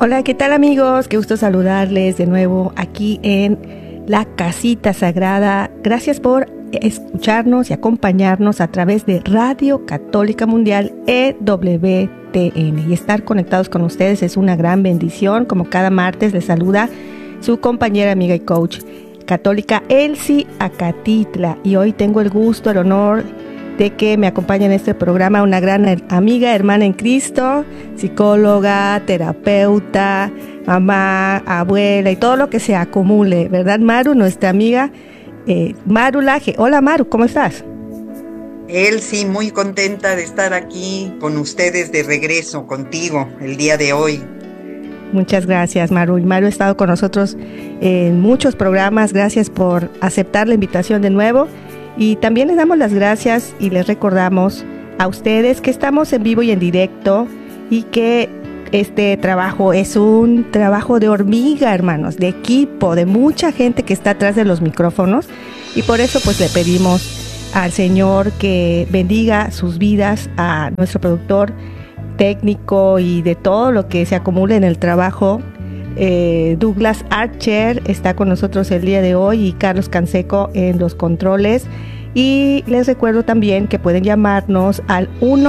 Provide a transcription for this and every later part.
Hola, ¿qué tal amigos? Qué gusto saludarles de nuevo aquí en la Casita Sagrada. Gracias por escucharnos y acompañarnos a través de Radio Católica Mundial EWTN. Y estar conectados con ustedes es una gran bendición. Como cada martes les saluda su compañera, amiga y coach católica Elsie Acatitla. Y hoy tengo el gusto, el honor de que me acompañe en este programa una gran amiga, hermana en Cristo, psicóloga, terapeuta, mamá, abuela y todo lo que se acumule, ¿verdad, Maru? Nuestra amiga Maru Laje. Hola, Maru, ¿cómo estás? Elsie, muy contenta de estar aquí con ustedes de regreso, contigo, el día de hoy. Muchas gracias, Maru. Y Maru ha estado con nosotros en muchos programas. Gracias por aceptar la invitación de nuevo. Y también les damos las gracias y les recordamos a ustedes que estamos en vivo y en directo y que este trabajo es un trabajo de hormiga, hermanos, de equipo, de mucha gente que está atrás de los micrófonos, y por eso pues le pedimos al Señor que bendiga sus vidas, a nuestro productor técnico y de todo lo que se acumula en el trabajo. Douglas Archer está con nosotros el día de hoy y Carlos Canseco en los controles. Y les recuerdo también que pueden llamarnos al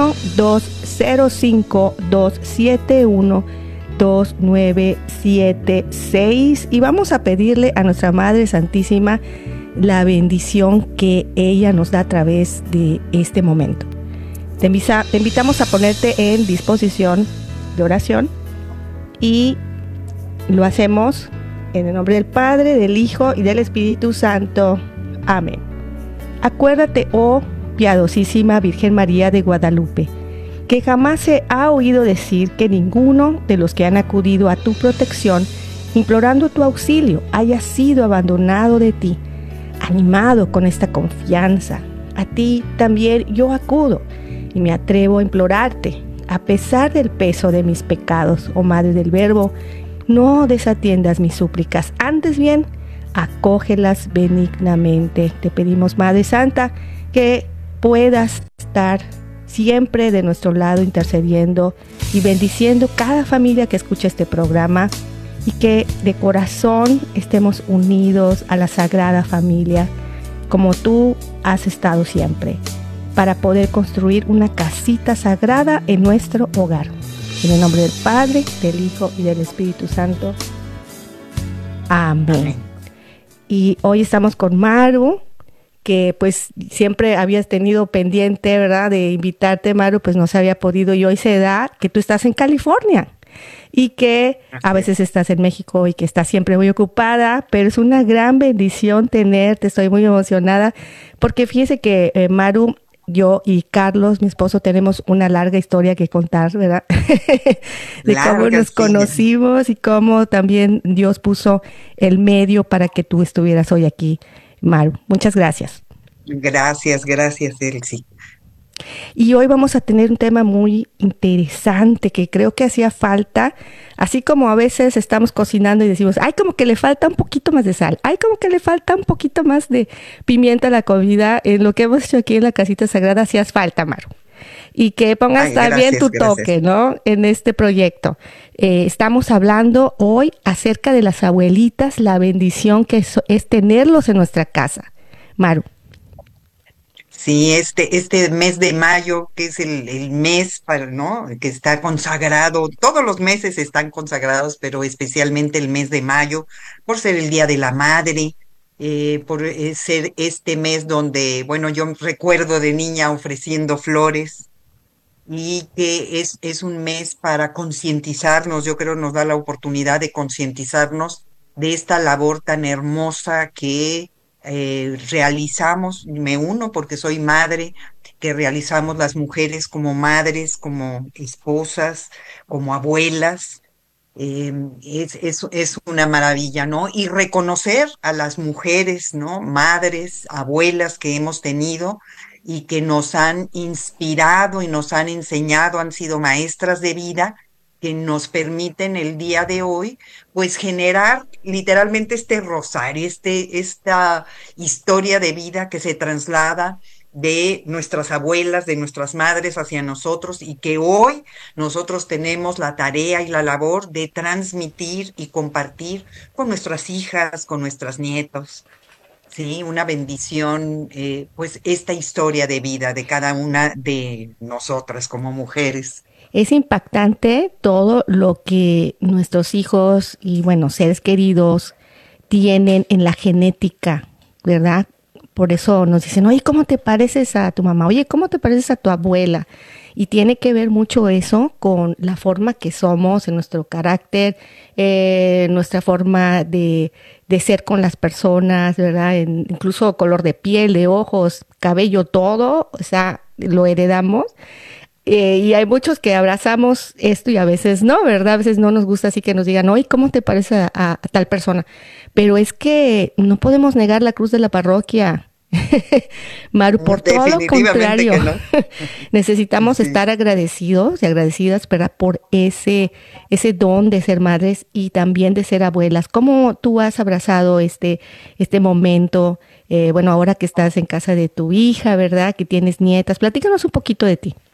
1-205-271-2976 y vamos a pedirle a nuestra Madre Santísima la bendición que ella nos da a través de este momento. Te invitamos a ponerte en disposición de oración y lo hacemos en el nombre del Padre, del Hijo y del Espíritu Santo. Amén. Acuérdate, oh piadosísima Virgen María de Guadalupe, que jamás se ha oído decir que ninguno de los que han acudido a tu protección, implorando tu auxilio, haya sido abandonado de ti. Animado con esta confianza, a ti también yo acudo y me atrevo a implorarte, a pesar del peso de mis pecados, oh Madre del Verbo. No desatiendas mis súplicas, antes bien, acógelas benignamente. Te pedimos, Madre Santa, que puedas estar siempre de nuestro lado intercediendo y bendiciendo cada familia que escucha este programa y que de corazón estemos unidos a la Sagrada Familia como tú has estado siempre, para poder construir una casita sagrada en nuestro hogar. En el nombre del Padre, del Hijo y del Espíritu Santo. Amén. Y hoy estamos con Maru, que pues siempre habías tenido pendiente, ¿verdad?, de invitarte, Maru, pues no se había podido, y hoy se da que tú estás en California y que a veces estás en México y que estás siempre muy ocupada, pero es una gran bendición tenerte. Estoy muy emocionada porque fíjese que Maru, yo y Carlos, mi esposo, tenemos una larga historia que contar, ¿verdad? De cómo nos conocimos y cómo también Dios puso el medio para que tú estuvieras hoy aquí, Maru. Muchas gracias. Gracias, Elsie. Y hoy vamos a tener un tema muy interesante que creo que hacía falta, así como a veces estamos cocinando y decimos, ay, como que le falta un poquito más de sal, ay, como que le falta un poquito más de pimienta a la comida. En lo que hemos hecho aquí en la Casita Sagrada hacías falta, Maru. Y que pongas también tu toque, ¿no?, en este proyecto. Estamos hablando hoy acerca de las abuelitas, la bendición que es tenerlos en nuestra casa. Maru. Sí, este mes de mayo, que es el mes para, ¿no?, que está consagrado. Todos los meses están consagrados, pero especialmente el mes de mayo, por ser el Día de la Madre, por ser este mes donde, bueno, yo recuerdo de niña ofreciendo flores, y que es un mes para concientizarnos. Yo creo nos da la oportunidad de concientizarnos de esta labor tan hermosa que realizamos. Me uno porque soy madre, que realizamos las mujeres como madres, como esposas, como abuelas. Es una maravilla, ¿no? Y reconocer a las mujeres, ¿no?, madres, abuelas que hemos tenido y que nos han inspirado y nos han enseñado, han sido maestras de vida, que nos permiten el día de hoy, pues generar literalmente este rosario, esta historia de vida que se traslada de nuestras abuelas, de nuestras madres hacia nosotros y que hoy nosotros tenemos la tarea y la labor de transmitir y compartir con nuestras hijas, con nuestros nietos. Sí, una bendición, pues esta historia de vida de cada una de nosotras como mujeres. Es impactante todo lo que nuestros hijos y, bueno, seres queridos tienen en la genética, ¿verdad? Por eso nos dicen, oye, ¿cómo te pareces a tu mamá? Oye, ¿cómo te pareces a tu abuela? Y tiene que ver mucho eso con la forma que somos, en nuestro carácter, nuestra forma de ser con las personas, ¿verdad? Incluso color de piel, de ojos, cabello, todo, o sea, lo heredamos. Y hay muchos que abrazamos esto y a veces no, ¿verdad? A veces no nos gusta así que nos digan, oye, ¿cómo te parece a tal persona? Pero es que no podemos negar la cruz de la parroquia. Maru, por todo lo Definitivamente contrario, que no. necesitamos Sí. estar agradecidos y agradecidas, ¿verdad? Por ese don de ser madres y también de ser abuelas. ¿Cómo tú has abrazado este momento? Bueno, ahora que estás en casa de tu hija, ¿verdad? Que tienes nietas. Platícanos un poquito de ti.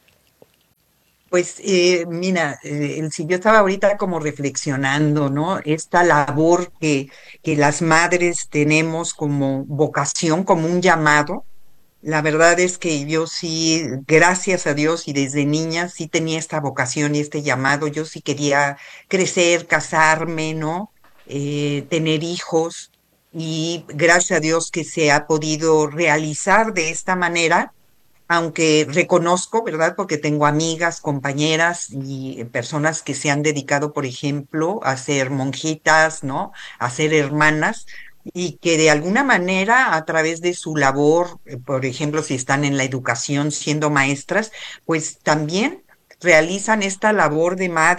Pues mira, si yo estaba ahorita como reflexionando, ¿no? Esta labor que las madres tenemos como vocación, como un llamado. La verdad es que yo sí, gracias a Dios y desde niña sí tenía esta vocación y este llamado. Yo sí quería crecer, casarme, ¿no? Tener hijos y gracias a Dios que se ha podido realizar de esta manera, aunque reconozco, ¿verdad? Porque tengo amigas, compañeras y personas que se han dedicado, por ejemplo, a ser monjitas, ¿no? A ser hermanas y que de alguna manera a través de su labor, por ejemplo, si están en la educación siendo maestras, pues también realizan esta labor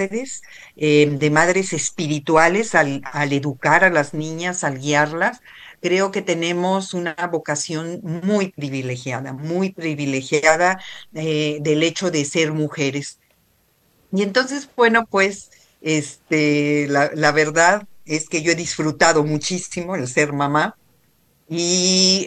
de madres espirituales al educar a las niñas, al guiarlas. Creo que tenemos una vocación muy privilegiada del hecho de ser mujeres. Y entonces, bueno, pues, la verdad es que yo he disfrutado muchísimo el ser mamá y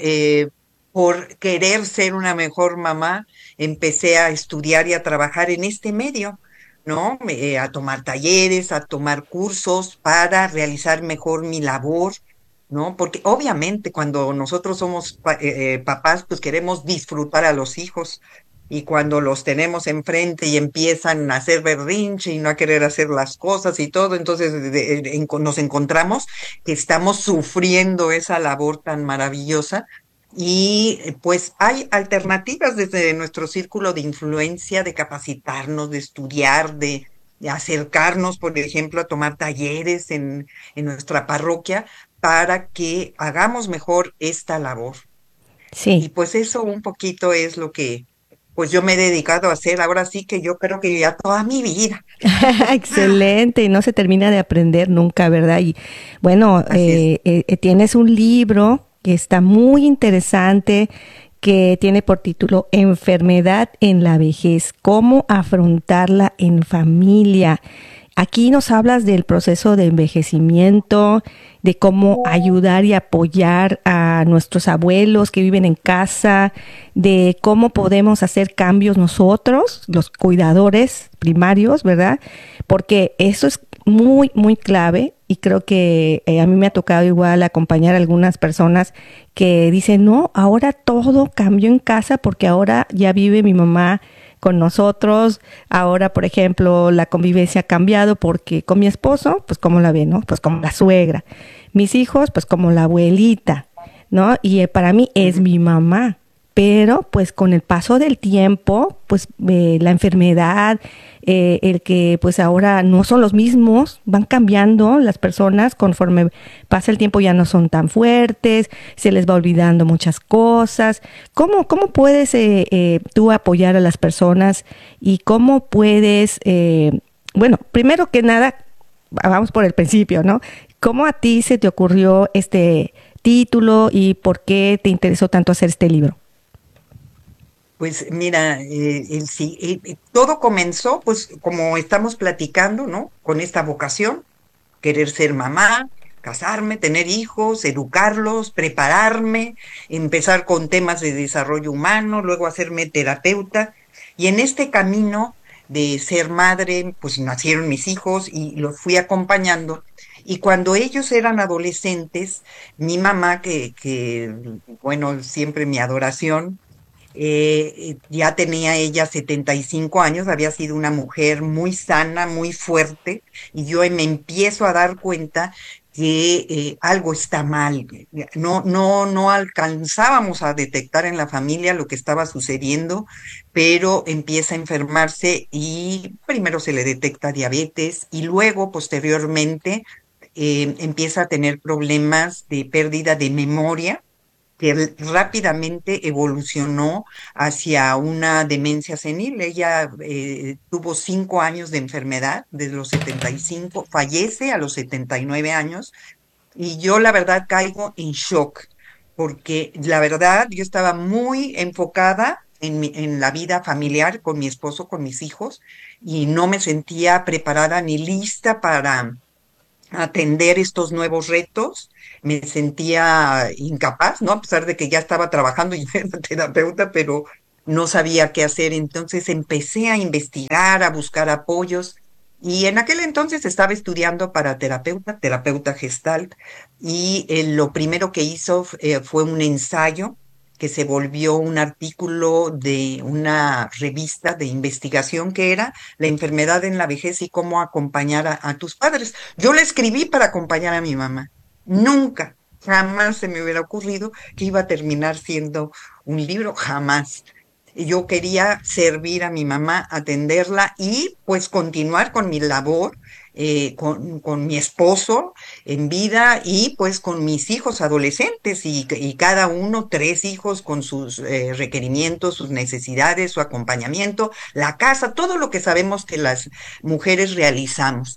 por querer ser una mejor mamá, empecé a estudiar y a trabajar en este medio, ¿no? A tomar talleres, a tomar cursos para realizar mejor mi labor, ¿no? Porque obviamente cuando nosotros somos papás, pues queremos disfrutar a los hijos. Y cuando los tenemos enfrente y empiezan a hacer berrinche y no a querer hacer las cosas y todo, entonces nos encontramos que estamos sufriendo esa labor tan maravillosa y pues hay alternativas desde nuestro círculo de influencia, de capacitarnos, de estudiar, de acercarnos, por ejemplo, a tomar talleres en nuestra parroquia para que hagamos mejor esta labor. Y Sí. pues eso un poquito es lo que pues yo me he dedicado a hacer ahora sí que yo creo que ya toda mi vida. Excelente, y no se termina de aprender nunca, ¿verdad? Y bueno, Así es. tienes un libro que está muy interesante, que tiene por título Enfermedad en la vejez, cómo afrontarla en familia. Aquí nos hablas del proceso de envejecimiento, de cómo ayudar y apoyar a nuestros abuelos que viven en casa, de cómo podemos hacer cambios nosotros, los cuidadores primarios, ¿verdad? Porque eso es muy, muy clave y creo que a mí me ha tocado igual acompañar a algunas personas que dicen, no, ahora todo cambió en casa porque ahora ya vive mi mamá con nosotros. Ahora, por ejemplo, la convivencia ha cambiado porque con mi esposo, pues como la ve, ¿no? Pues como la suegra. Mis hijos, pues como la abuelita, ¿no? Y para mí es Ujú. mi mamá. Pero pues con el paso del tiempo, pues la enfermedad, el que pues ahora no son los mismos, van cambiando las personas conforme pasa el tiempo, ya no son tan fuertes, se les va olvidando muchas cosas. ¿Cómo puedes tú apoyar a las personas y cómo puedes, bueno, primero que nada, vamos por el principio, ¿no? ¿Cómo a ti se te ocurrió este título y por qué te interesó tanto hacer este libro? Pues mira, sí, todo comenzó, pues como estamos platicando, ¿no? Con esta vocación, querer ser mamá. casarme, tener hijos, educarlos, prepararme, empezar con temas de desarrollo humano, luego hacerme terapeuta. Y en este camino de ser madre, pues nacieron mis hijos y los fui acompañando. Y cuando ellos eran adolescentes, mi mamá, bueno, siempre mi adoración, ya tenía ella 75 años, había sido una mujer muy sana, muy fuerte, y yo me empiezo a dar cuenta que algo está mal. No alcanzábamos a detectar en la familia lo que estaba sucediendo, pero empieza a enfermarse y primero se le detecta diabetes y luego, posteriormente, empieza a tener problemas de pérdida de memoria que rápidamente evolucionó hacia una demencia senil. Ella tuvo 5 años de enfermedad desde los 75, fallece a los 79 años y yo la verdad caigo en shock porque la verdad yo estaba muy enfocada en la vida familiar con mi esposo, con mis hijos y no me sentía preparada ni lista para atender estos nuevos retos. Me sentía incapaz, ¿no? A pesar de que ya estaba trabajando y era terapeuta, pero no sabía qué hacer. Entonces empecé a investigar, a buscar apoyos. Y en aquel entonces estaba estudiando para terapeuta Gestalt, y lo primero que hizo fue un ensayo que se volvió un artículo de una revista de investigación que era la enfermedad en la vejez y cómo acompañar a tus padres. Yo le escribí para acompañar a mi mamá. Nunca, jamás se me hubiera ocurrido que iba a terminar siendo un libro, jamás. Yo quería servir a mi mamá, atenderla y pues continuar con mi labor, con mi esposo en vida y pues con mis hijos adolescentes y cada uno 3 hijos con sus requerimientos, sus necesidades, su acompañamiento, la casa, todo lo que sabemos que las mujeres realizamos.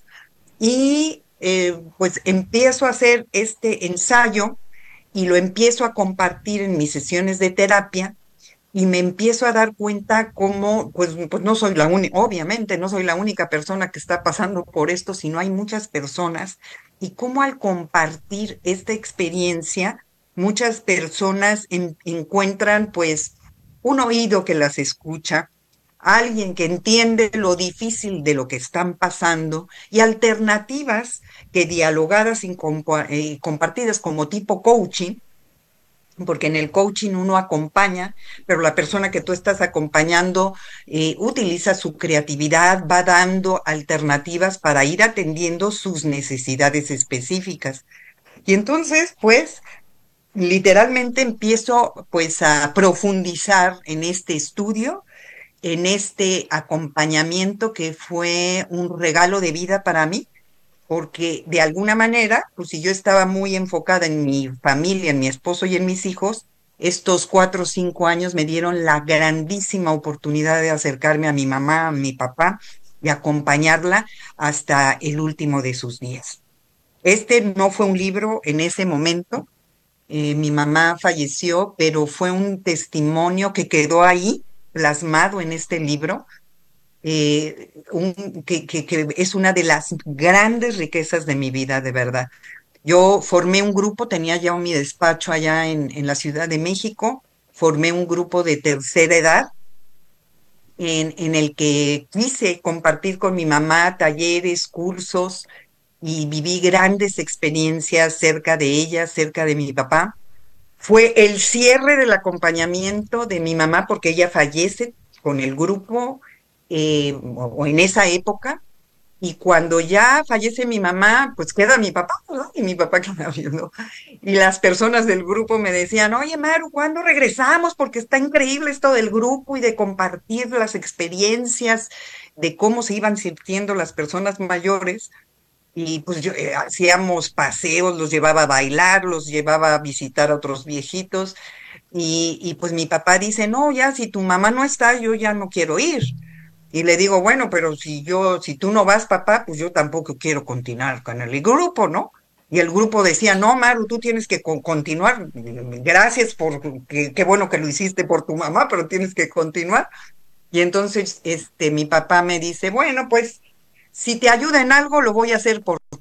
Y pues empiezo a hacer este ensayo y lo empiezo a compartir en mis sesiones de terapia y me empiezo a dar cuenta cómo, pues no soy la única, obviamente no soy la única persona que está pasando por esto, sino hay muchas personas, y cómo al compartir esta experiencia, muchas personas encuentran pues un oído que las escucha, alguien que entiende lo difícil de lo que están pasando y alternativas que dialogadas y compartidas como tipo coaching, porque en el coaching uno acompaña, pero la persona que tú estás acompañando utiliza su creatividad, va dando alternativas para ir atendiendo sus necesidades específicas. Y entonces, pues, literalmente empiezo pues a profundizar en este estudio, en este acompañamiento que fue un regalo de vida para mí, porque de alguna manera, pues si yo estaba muy enfocada en mi familia, en mi esposo y en mis hijos, estos 4 o 5 años me dieron la grandísima oportunidad de acercarme a mi mamá, a mi papá y acompañarla hasta el último de sus días. Este no fue un libro en ese momento, mi mamá falleció, pero fue un testimonio que quedó ahí plasmado en este libro, que es una de las grandes riquezas de mi vida, de verdad. Yo formé un grupo, tenía ya mi despacho allá en la Ciudad de México, formé un grupo de tercera edad en el que quise compartir con mi mamá talleres, cursos, y viví grandes experiencias cerca de ella, cerca de mi papá. Fue el cierre del acompañamiento de mi mamá porque ella fallece con el grupo, o en esa época, y cuando ya fallece mi mamá, pues queda mi papá, ¿no? Y mi papá queda viendo. Y las personas del grupo me decían, oye, Maru, ¿cuándo regresamos? Porque está increíble esto del grupo y de compartir las experiencias de cómo se iban sintiendo las personas mayores. Y pues yo, hacíamos paseos, los llevaba a bailar, los llevaba a visitar a otros viejitos. Y pues mi papá dice, no, ya si tu mamá no está, yo ya no quiero ir. Y le digo, bueno, pero si tú no vas, papá, pues yo tampoco quiero continuar con el grupo, ¿no? Y el grupo decía, no, Maru, tú tienes que continuar. Gracias qué bueno que lo hiciste por tu mamá, pero tienes que continuar. Y entonces, mi papá me dice, bueno, pues, si te ayuda en algo, lo voy a hacer por ti.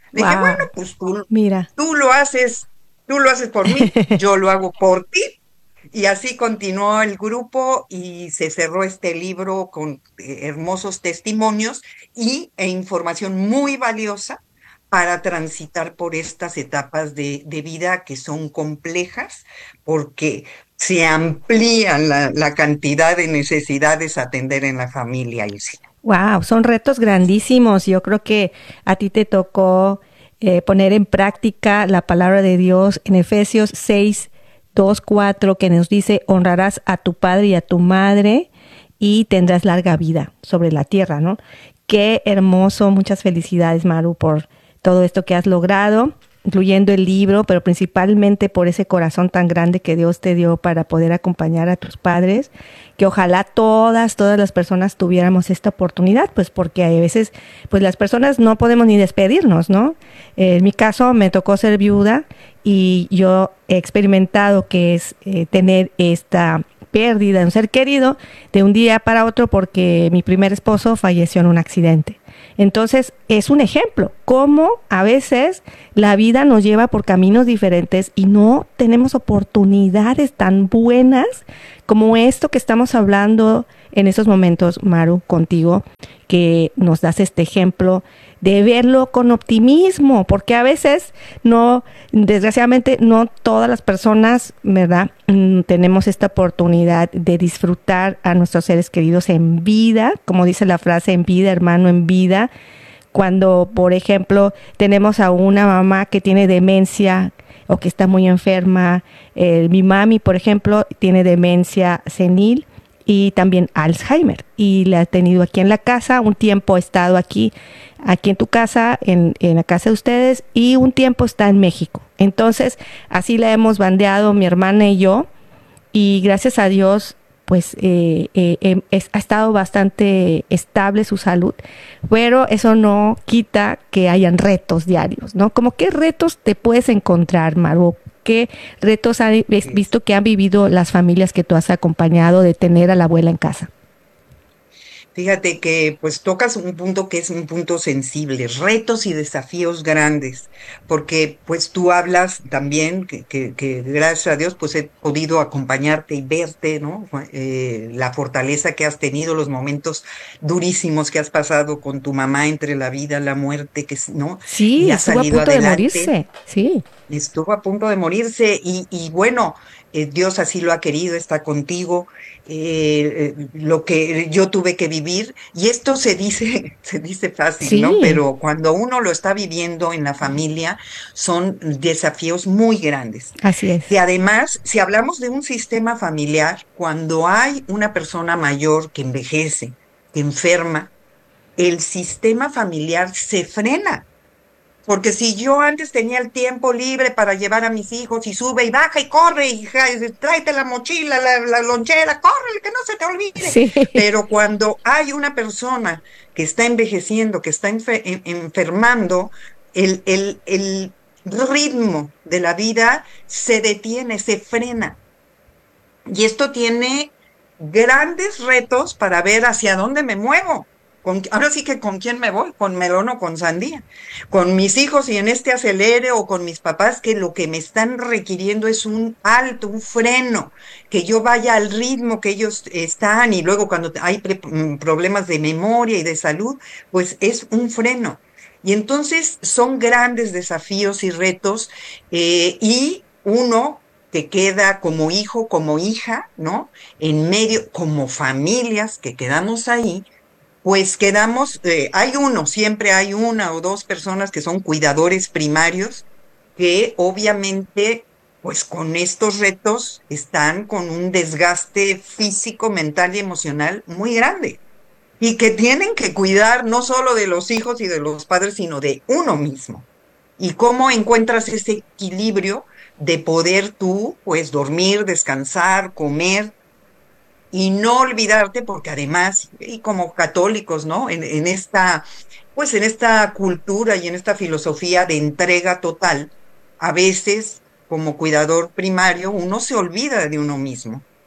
Dije, bueno, Wow, pues mira. tú lo haces, tú lo haces por mí, yo lo hago por ti. Y así continuó el grupo y se cerró este libro con hermosos testimonios e información muy valiosa para transitar por estas etapas de vida que son complejas, porque se amplían la cantidad de necesidades a atender en la familia, Ilse. Wow, son retos grandísimos. Yo creo que a ti te tocó poner en práctica la palabra de Dios en Efesios 6, 2, 4, que nos dice, honrarás a tu padre y a tu madre y tendrás larga vida sobre la tierra, ¿no? Qué hermoso. Muchas felicidades, Maru, por todo esto que has logrado, incluyendo el libro, pero principalmente por ese corazón tan grande que Dios te dio para poder acompañar a tus padres, que ojalá todas las personas tuviéramos esta oportunidad, pues porque a veces, pues las personas no podemos ni despedirnos, ¿no? En mi caso me tocó ser viuda y yo he experimentado que es tener esta pérdida de un ser querido de un día para otro porque mi primer esposo falleció en un accidente. Entonces, es un ejemplo, cómo a veces la vida nos lleva por caminos diferentes y no tenemos oportunidades tan buenas como esto que estamos hablando en esos momentos, Maru, contigo, que nos das este ejemplo de verlo con optimismo, porque a veces no, desgraciadamente no todas las personas, ¿verdad? Tenemos esta oportunidad de disfrutar a nuestros seres queridos en vida, como dice la frase, en vida, hermano, en vida. Cuando, por ejemplo, tenemos a una mamá que tiene demencia o que está muy enferma, mi mami, por ejemplo, tiene demencia senil y también Alzheimer y la ha tenido aquí en la casa, un tiempo ha estado aquí en tu casa, en la casa de ustedes y un tiempo está en México. Entonces, así la hemos bandeado mi hermana y yo y gracias a Dios pues ha estado bastante estable su salud, pero eso no quita que hayan retos diarios, ¿no? Como qué retos te puedes encontrar, Maru, qué retos has visto que han vivido las familias que tú has acompañado de tener a la abuela en casa. Fíjate que pues tocas un punto que es un punto sensible, retos y desafíos grandes, porque pues tú hablas también que gracias a Dios pues he podido acompañarte y verte, ¿no? La fortaleza que has tenido, los momentos durísimos que has pasado con tu mamá entre la vida, la muerte, ¿no? Sí, Y has estuvo a salido punto de adelante. morirse, sí. Estuvo a punto de morirse y bueno, Dios así lo ha querido, está contigo. Lo que yo tuve que vivir, y esto se dice, se dice fácil, ¿no? Sí, Pero cuando uno lo está viviendo en la familia, son desafíos muy grandes. así es. Que además, si hablamos de un sistema familiar, cuando hay una persona mayor que envejece, que enferma, el sistema familiar se frena porque si yo antes tenía el tiempo libre para llevar a mis hijos y sube y baja y corre y tráete la mochila, la lonchera, corre, que no se te olvide. Sí, Pero cuando hay una persona que está envejeciendo, que está enfermando, el ritmo de la vida se detiene, se frena. Y esto tiene grandes retos para ver hacia dónde me muevo. Ahora sí que con quién me voy, con melón o con sandía, con mis hijos y en este acelere o con mis papás que lo que me están requiriendo es un alto, un freno, que yo vaya al ritmo que ellos están y luego cuando hay problemas de memoria y de salud, pues es un freno. Y entonces son grandes desafíos y retos y uno que queda como hijo, como hija, ¿no? En medio, como familias que quedamos ahí, pues quedamos, hay uno, siempre hay una o dos personas que son cuidadores primarios, que obviamente, pues con estos retos están con un desgaste físico, mental y emocional muy grande. Y que tienen que cuidar no solo de los hijos y de los padres, sino de uno mismo. ¿Y cómo encuentras ese equilibrio de poder tú, pues, dormir, descansar, comer y no olvidarte, porque además, y como católicos, ¿no? En esta, pues, en esta cultura y en esta filosofía de entrega total, a veces, como cuidador primario, uno se olvida de uno mismo.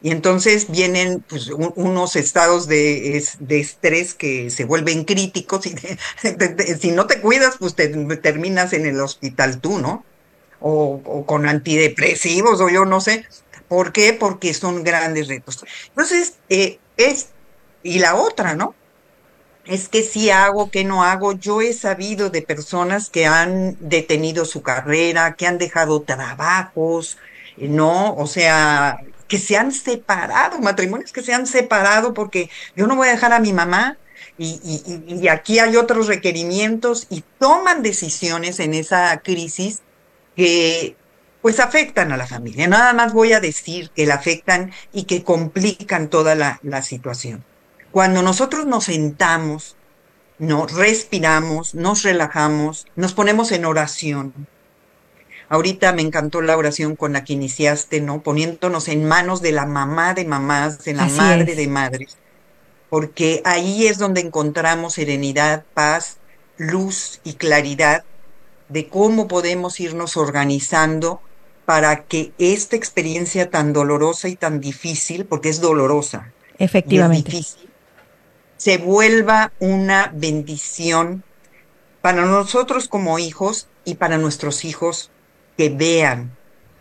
Y entonces vienen pues, unos estados de estrés que se vuelven críticos y si no te cuidas, pues terminas en el hospital tú, ¿no? O con antidepresivos o yo no sé. ¿Por qué? Porque son grandes retos. Entonces, y la otra, ¿no? Es que sí hago, que no hago. Yo he sabido de personas que han detenido su carrera, que han dejado trabajos, ¿no? O sea, que se han separado, matrimonios que se han separado porque yo no voy a dejar a mi mamá y aquí hay otros requerimientos y toman decisiones en esa crisis que pues afectan a la familia. Nada más voy a decir que la afectan y que complican toda la situación. Cuando nosotros nos sentamos, no respiramos, nos relajamos, nos ponemos en oración. Ahorita me encantó la oración con la que iniciaste, ¿no? Poniéndonos en manos de la mamá de mamás, de la Así madre de es. madres, porque ahí es donde encontramos serenidad, paz, luz y claridad de cómo podemos irnos organizando para que esta experiencia tan dolorosa y tan difícil, porque es dolorosa y es Efectivamente. difícil, se vuelva una bendición para nosotros como hijos y para nuestros hijos que vean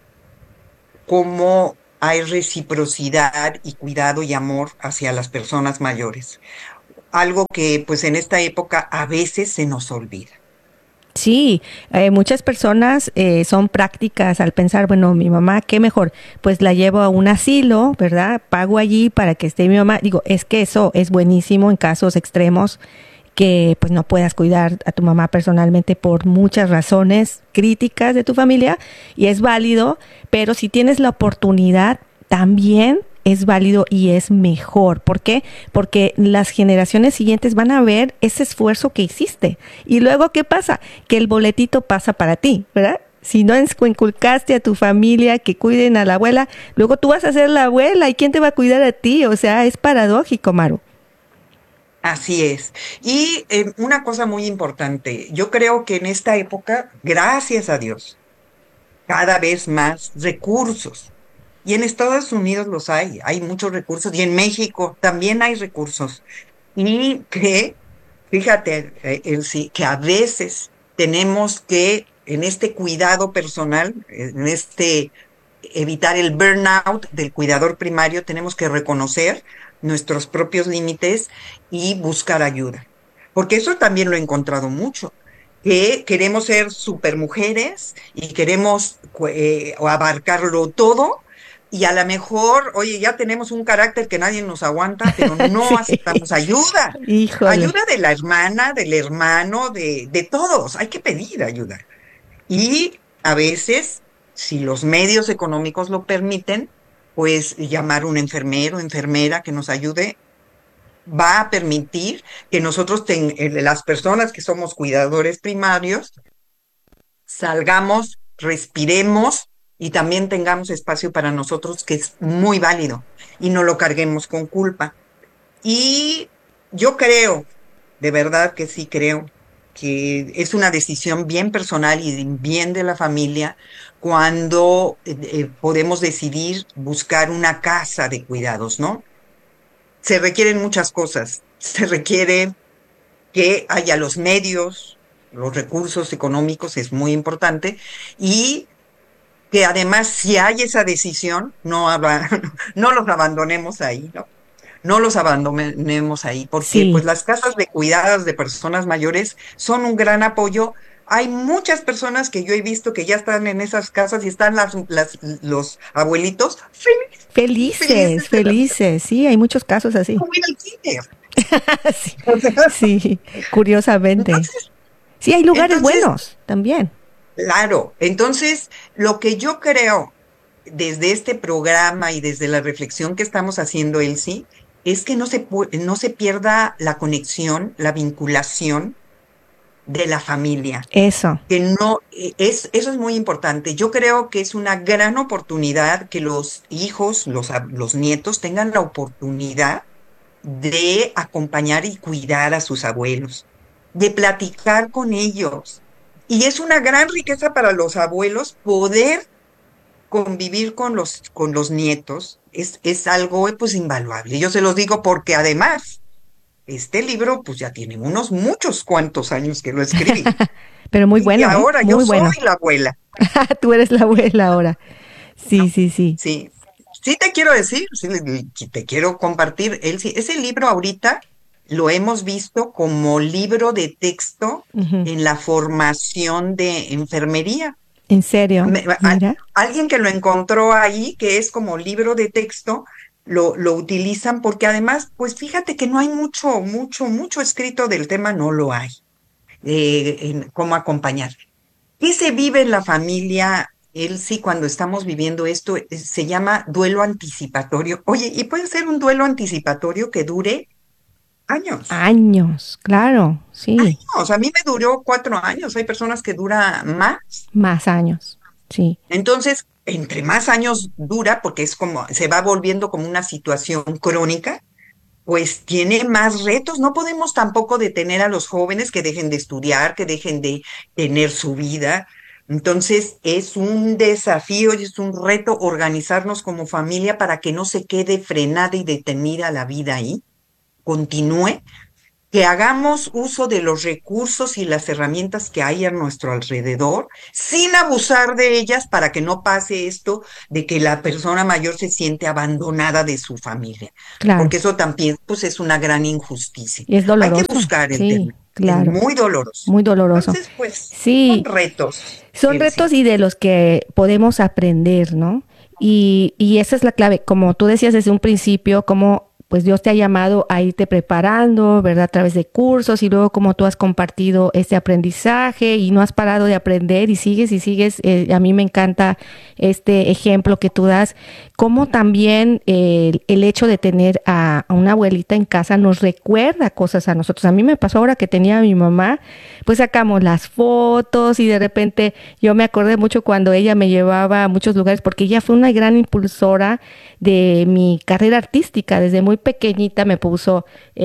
cómo hay reciprocidad y cuidado y amor hacia las personas mayores. Algo que pues en esta época a veces se nos olvida. Sí, muchas personas son prácticas al pensar, bueno, mi mamá, ¿qué mejor? Pues la llevo a un asilo, ¿verdad? Pago allí para que esté mi mamá. Digo, es que eso es buenísimo en casos extremos que pues no puedas cuidar a tu mamá personalmente por muchas razones críticas de tu familia y es válido, pero si tienes la oportunidad también es válido y es mejor. ¿Por qué? Porque las generaciones siguientes van a ver ese esfuerzo que hiciste. Y luego, ¿qué pasa? Que el boletito pasa para ti, ¿verdad? Si no inculcaste a tu familia que cuiden a la abuela, luego tú vas a ser la abuela y ¿quién te va a cuidar a ti? O sea, es paradójico, Maru. Así es. Y una cosa muy importante, yo creo que en esta época, gracias a Dios, cada vez más recursos. Y en Estados Unidos los hay muchos recursos. Y en México también hay recursos. Y que, fíjate, sí, que a veces tenemos que, en este cuidado personal, en este evitar el burnout del cuidador primario, tenemos que reconocer nuestros propios límites y buscar ayuda. Porque eso también lo he encontrado mucho, que queremos ser supermujeres y queremos abarcarlo todo. Y a lo mejor, oye, ya tenemos un carácter que nadie nos aguanta, pero no Sí, aceptamos ayuda. híjole. Ayuda de la hermana, del hermano, de todos. Hay que pedir ayuda. Y a veces, si los medios económicos lo permiten, pues llamar a un enfermero, enfermera que nos ayude, va a permitir que nosotros, las personas que somos cuidadores primarios, salgamos, respiremos y también tengamos espacio para nosotros, que es muy válido, y no lo carguemos con culpa. Y yo creo, de verdad que sí creo, que es una decisión bien personal y bien de la familia cuando podemos decidir buscar una casa de cuidados, ¿no? Se requieren muchas cosas. Se requiere que haya los medios, los recursos económicos, es muy importante, y que además si hay esa decisión, no los abandonemos ahí, ¿no? No los abandonemos ahí, porque pues Sí, las casas de cuidados de personas mayores son un gran apoyo. Hay muchas personas que yo he visto que ya están en esas casas y están los abuelitos felices, felices, felices de la vida, felices. Sí, hay muchos casos así. como ir al kinder. Sí, sí, curiosamente. Entonces, Sí, hay lugares entonces, buenos también. claro, entonces lo que yo creo desde este programa y desde la reflexión que estamos haciendo, Elsie, es que no se pierda la conexión, la vinculación de la familia, Eso. que no, eso es muy importante. Yo creo que es una gran oportunidad que los hijos, los nietos tengan la oportunidad de acompañar y cuidar a sus abuelos, de platicar con ellos. Y es una gran riqueza para los abuelos poder convivir con los nietos es algo pues invaluable. Yo se los digo porque además este libro pues ya tiene unos muchos cuantos años que lo escribí. Pero muy Y bueno, ¿eh? ahora yo Muy soy bueno. la abuela, Tú eres la abuela ahora. ¿no? Sí, sí, sí. Sí, sí te quiero decir, sí, sí te quiero compartir, ese libro ahorita lo hemos visto como libro de texto Ujú. en la formación de enfermería. ¿En serio? Mira. Alguien que lo encontró ahí, que es como libro de texto, lo utilizan porque además, pues fíjate que no hay mucho escrito del tema, no lo hay, en cómo acompañar. ¿Qué se vive en la familia, Elsie, cuando estamos viviendo esto? Se llama duelo anticipatorio. Oye, y puede ser un duelo anticipatorio que dure años. Años, claro, sí. Años. A mí me duró 4 años. Hay personas que dura más. Más años, sí. Entonces, entre más años dura, porque es como, se va volviendo como una situación crónica, pues tiene más retos. No podemos tampoco detener a los jóvenes que dejen de estudiar, que dejen de tener su vida. Entonces, es un desafío y es un reto organizarnos como familia para que no se quede frenada y detenida la vida ahí, continúe, que hagamos uso de los recursos y las herramientas que hay a nuestro alrededor, sin abusar de ellas para que no pase esto de que la persona mayor se siente abandonada de su familia, Claro. porque eso también pues, es una gran injusticia. Y es Hay que doloroso, buscar el sí, término, es claro. muy doloroso. Muy doloroso. Entonces, pues, son Sí, retos, son retos Elsie. y de los que podemos aprender, ¿no? Y esa es la clave, como tú decías desde un principio, como pues Dios te ha llamado a irte preparando, ¿verdad? A través de cursos y luego como tú has compartido este aprendizaje y no has parado de aprender y sigues y sigues. A mí me encanta este ejemplo que tú das, como también el hecho de tener a una abuelita en casa nos recuerda cosas a nosotros. A mí me pasó ahora que tenía a mi mamá, pues sacamos las fotos y de repente yo me acordé mucho cuando ella me llevaba a muchos lugares porque ella fue una gran impulsora de mi carrera artística. Desde muy pequeñita me puso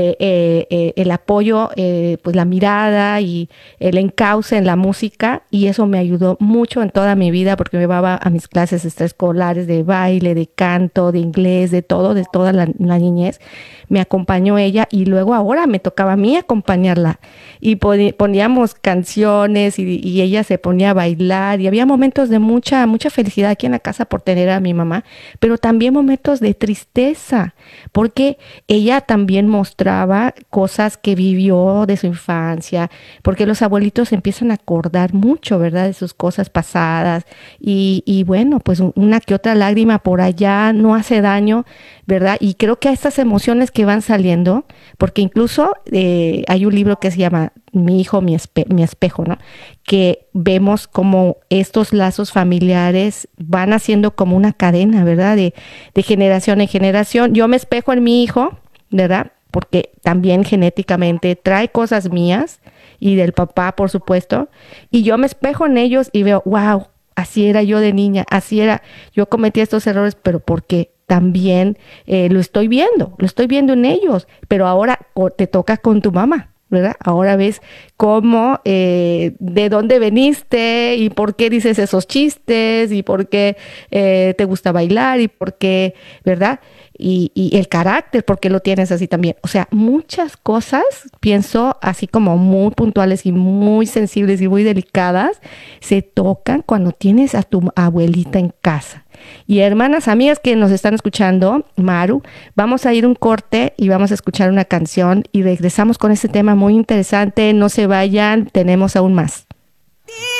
el apoyo, pues la mirada y el encauce en la música y eso me ayudó mucho en toda mi vida porque me llevaba a mis clases extraescolares de baile, de canto, de inglés, de todo, de toda la niñez. Me acompañó ella y luego ahora me tocaba a mí acompañarla y poníamos canciones y ella se ponía a bailar y había momentos de mucha felicidad aquí en la casa por tener a mi mamá, pero también momentos de tristeza porque ella también mostraba cosas que vivió de su infancia, porque los abuelitos se empiezan a acordar mucho, ¿verdad? De sus cosas pasadas y bueno, pues una que otra lágrima por allá no hace daño, ¿verdad? Y creo que a estas emociones que van saliendo, porque incluso hay un libro que se llama Mi hijo, mi espejo, ¿no? Que vemos como estos lazos familiares van haciendo como una cadena, ¿verdad? De generación en generación. Yo me espejo en mi hijo, ¿verdad? Porque también genéticamente trae cosas mías y del papá, por supuesto. Y yo me espejo en ellos y veo, wow, así era yo de niña, así era, yo cometí estos errores, pero porque también lo estoy viendo en ellos, pero ahora te toca con tu mamá, ¿verdad? Ahora ves cómo, de dónde veniste y por qué dices esos chistes y por qué te gusta bailar y por qué, ¿verdad? Y el carácter, por qué lo tienes así también. O sea, muchas cosas, pienso, así como muy puntuales y muy sensibles y muy delicadas, se tocan cuando tienes a tu abuelita en casa. Y hermanas, amigas que nos están escuchando, Maru, vamos a ir un corte y vamos a escuchar una canción y regresamos con este tema muy interesante. No se vayan, tenemos aún más.